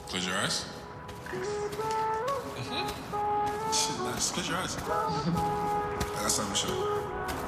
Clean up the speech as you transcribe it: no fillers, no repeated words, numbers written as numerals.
Close your eyes. Shit, nah, just close your eyes. I got something to show you.